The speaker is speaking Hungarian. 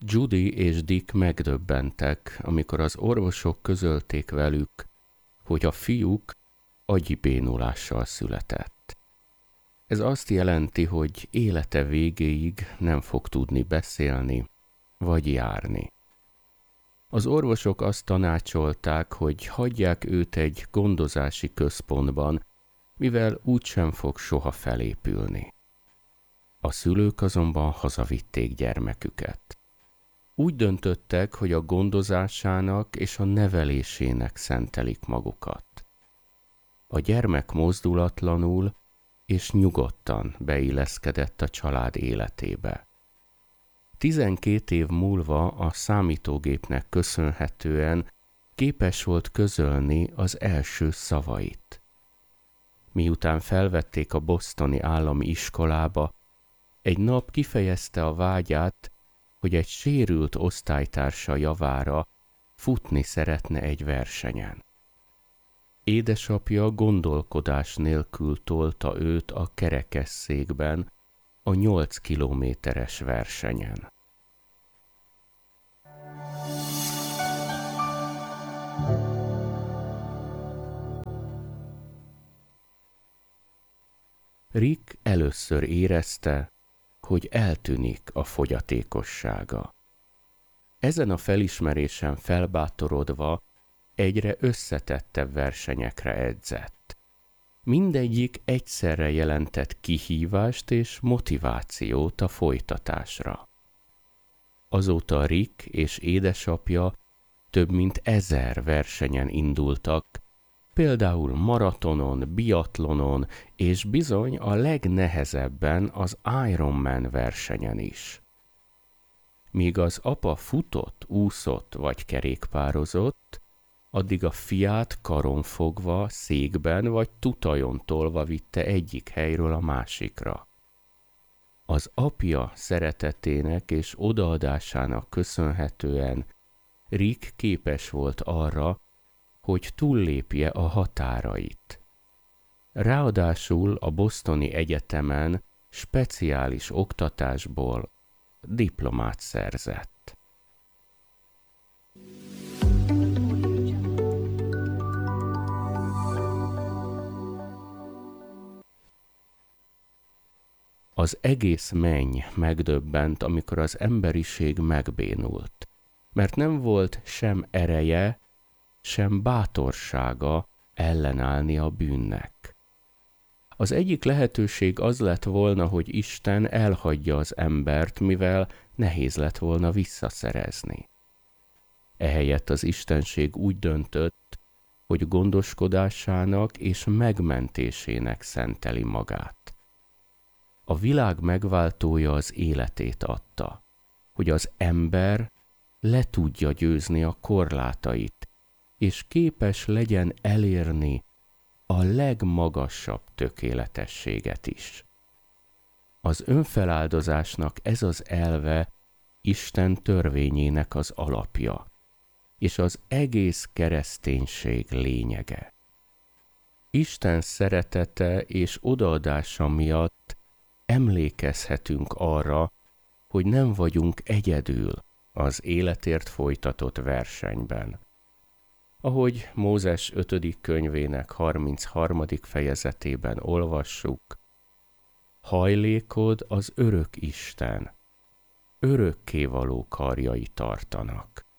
Judy és Dick megdöbbentek, amikor az orvosok közölték velük, hogy a fiúk agyi bénulással született. Ez azt jelenti, hogy élete végéig nem fog tudni beszélni vagy járni. Az orvosok azt tanácsolták, hogy hagyják őt egy gondozási központban, mivel úgysem fog soha felépülni. A szülők azonban hazavitték gyermeküket. Úgy döntöttek, hogy a gondozásának és a nevelésének szentelik magukat. A gyermek mozdulatlanul és nyugodtan beilleszkedett a család életébe. 12 év múlva a számítógépnek köszönhetően képes volt közölni az első szavait. Miután felvették a bostoni állami iskolába, egy nap kifejezte a vágyát, hogy egy sérült osztálytársa javára futni szeretne egy versenyen. Édesapja gondolkodás nélkül tolta őt a kerekesszékben a 8 kilométeres versenyen. Rick először érezte, hogy eltűnik a fogyatékossága. Ezen a felismerésen felbátorodva egyre összetettebb versenyekre edzett. Mindegyik egyszerre jelentett kihívást és motivációt a folytatásra. Azóta Rick és édesapja több mint 1000 versenyen indultak, például maratonon, biatlonon és bizony a legnehezebben az Ironman versenyen is. Míg az apa futott, úszott vagy kerékpározott, addig a fiát karon fogva, székben vagy tutajon tolva vitte egyik helyről a másikra. Az apja szeretetének és odaadásának köszönhetően Rick képes volt arra, hogy túllépje a határait. Ráadásul a Bostoni Egyetemen speciális oktatásból diplomát szerzett. Az egész menny megdöbbent, amikor az emberiség megbénult, mert nem volt sem ereje, sem bátorsága ellenállni a bűnnek. Az egyik lehetőség az lett volna, hogy Isten elhagyja az embert, mivel nehéz lett volna visszaszerezni. Ehelyett az Istenség úgy döntött, hogy gondoskodásának és megmentésének szenteli magát. A világ megváltója az életét adta, hogy az ember le tudja győzni a korlátait, és képes legyen elérni a legmagasabb tökéletességet is. Az önfeláldozásnak ez az elve Isten törvényének az alapja, és az egész kereszténység lényege. Isten szeretete és odaadása miatt emlékezhetünk arra, hogy nem vagyunk egyedül az életért folytatott versenyben. Ahogy Mózes 5. könyvének 33. fejezetében olvassuk, hajlékod az örök Isten, örökkévaló karjai tartanak.